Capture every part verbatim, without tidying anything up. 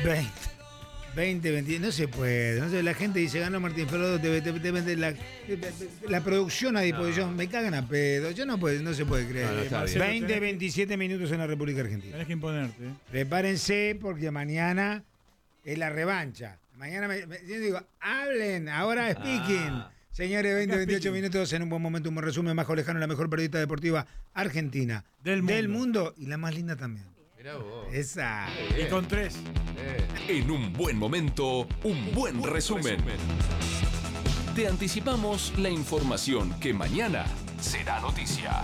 veinte, veinte, veinte, no se puede. No sé, la gente dice, ganó Martín Fierro, te, te, te, te, la, la producción a disposición, no. Me cagan a pedo. Yo no puedo, no se puede creer. No, no está bien. veinte, veintisiete minutos en la República Argentina. Tenés que imponerte. Prepárense porque mañana es la revancha. Mañana me, me yo digo, hablen, ahora speaking. Ah. Señores, veinte, veintiocho minutos en un buen momento, un buen resumen, Majo Lejano, la mejor periodista deportiva argentina. Del mundo. Del mundo y la más linda también. Mirá vos. Esa. Y con tres. Eh. En un buen momento, un buen, buen resumen. resumen. Te anticipamos la información que mañana será noticia.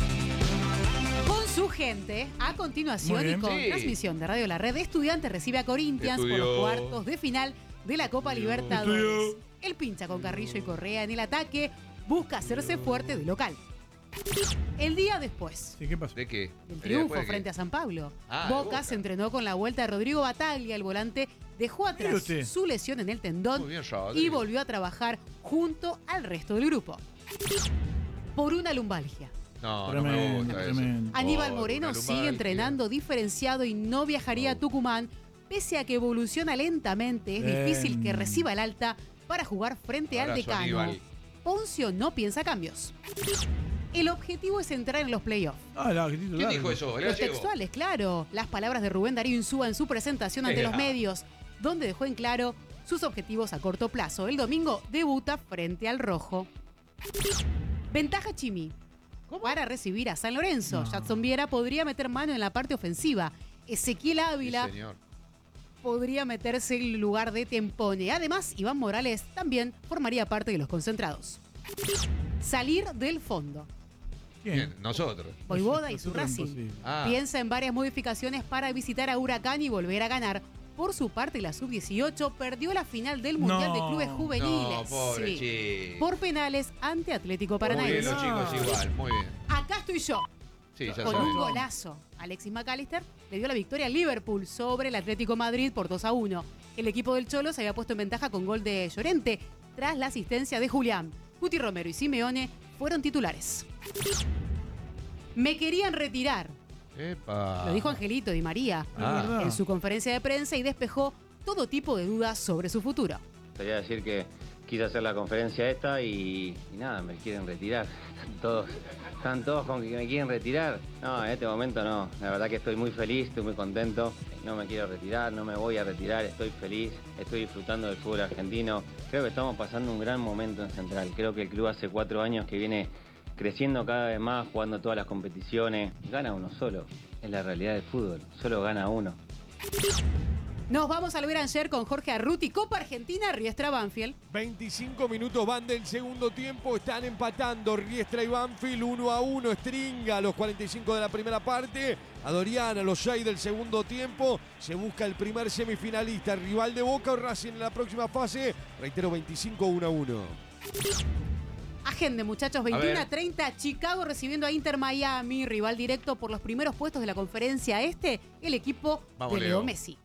Con su gente, a continuación y con sí. transmisión de Radio La Red, Estudiantes recibe a Corinthians Estudió. por los cuartos de final de la Copa Estudió. Libertadores. Estudió. El pincha con Carrillo y Correa en el ataque busca hacerse fuerte de local. El día después Sí, ¿qué pasó? ¿De qué? del triunfo frente a San Pablo, Ah, Boca, Boca se entrenó con la vuelta de Rodrigo Bataglia. El volante dejó atrás usted. su lesión en el tendón Muy bien, Rodrigo. y volvió a trabajar junto al resto del grupo. Por una lumbalgia. No, Tremendo, no me gusta tremendo. eso. Aníbal Por Moreno una sigue lumbalgia. entrenando diferenciado y no viajaría a Tucumán, pese a que evoluciona lentamente. Es Bien. difícil que reciba el alta para jugar frente al Abrazo, decano. Aníbal. Poncio no piensa cambios. El objetivo es entrar en los playoffs. Ah, el argentino ¿Quién largo. dijo eso? ¿El Los gallego? textuales, claro. Las palabras de Rubén Darío Insúa en su presentación ante Eh, los ah. medios, donde dejó en claro sus objetivos a corto plazo. El domingo debuta frente al Rojo. Ventaja Chimi. Para recibir a San Lorenzo. No. Jadson Viera podría meter mano en la parte ofensiva. Ezequiel Ávila Sí, señor. podría meterse en el lugar de Tempone. Además, Iván Morales también formaría parte de los concentrados. Salir del fondo. ¿Quién? Bien, nosotros. Voivoda y su Nosotros Racing. imposible. Ah. Piensa en varias modificaciones para visitar a Huracán y volver a ganar. Por su parte, la sub dieciocho perdió la final del Mundial No. de Clubes Juveniles. No, pobre Sí. chico. Por penales ante Atlético Muy bien, Paranaense. los chicos igual, muy bien. Acá estoy yo. Sí, ya Con saben. un golazo. Alexis McAllister le dio la victoria al Liverpool sobre el Atlético Madrid por dos a uno. El equipo del Cholo se había puesto en ventaja con gol de Llorente tras la asistencia de Julián. Guti Romero y Simeone fueron titulares. Me querían retirar, Epa. lo dijo Angelito Di María Ah. en su conferencia de prensa y despejó todo tipo de dudas sobre su futuro. Quería decir que quise hacer la conferencia esta y, y nada, me quieren retirar. Están todos, están todos con que me quieren retirar. No, en este momento no. La verdad que estoy muy feliz, estoy muy contento. No me quiero retirar, no me voy a retirar, estoy feliz, estoy disfrutando del fútbol argentino. Creo que estamos pasando un gran momento en Central. Creo que el club hace cuatro años que viene creciendo cada vez más, jugando todas las competiciones. Gana uno solo, es la realidad del fútbol, solo gana uno. Nos vamos al Beranger con Jorge Arruti, Copa Argentina, Riestra Banfield. veinticinco minutos van del segundo tiempo, están empatando Riestra y Banfield uno a uno. Stringa a los cuarenta y cinco de la primera parte, a Doriana a los seis del segundo tiempo. Se busca el primer semifinalista, el rival de Boca o Racing en la próxima fase. Reitero, veinticinco uno a uno. Agende, muchachos, veintiuno a treinta, Chicago recibiendo a Inter Miami, rival directo por los primeros puestos de la conferencia este, el equipo Vamos, de Leo Leo. Messi.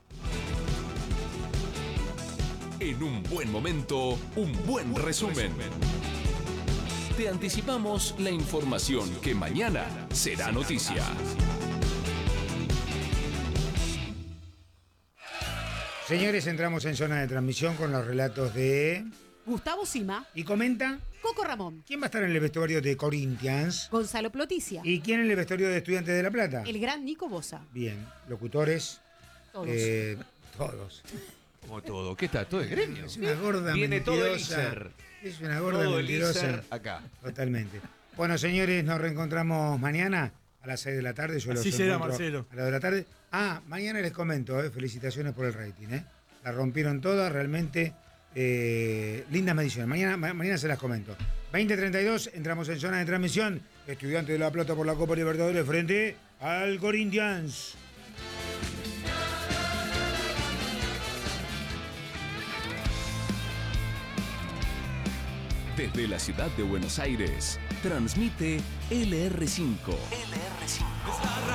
En un buen momento, un buen resumen. Te anticipamos la información que mañana será noticia. Señores, entramos en zona de transmisión con los relatos de... Gustavo Sima, Y comenta, Coco Ramón, ¿quién va a estar en el vestuario de Corinthians? Gonzalo Ploticia, ¿Y quién en el vestuario de Estudiantes de La Plata? el gran Nico Bosa. Bien, locutores, Todos. eh, todos. Como todo. ¿Qué está? ¿Todo es gremio? Es una gorda Viene todo el mentirosa. ISER. Es una gorda Todo el mentirosa. ISER acá. Totalmente. Bueno, señores, nos reencontramos mañana a las seis de la tarde. Yo Así los será, encuentro Marcelo. A las de la tarde. Ah, mañana les comento, eh, felicitaciones por el rating. Eh. La rompieron todas, realmente eh, lindas mediciones. Mañana, ma- mañana se las comento. veinte treinta y dos, entramos en zona de transmisión. Estudiantes de La Plata por la Copa Libertadores frente al Corinthians. Desde la ciudad de Buenos Aires, transmite L R cinco.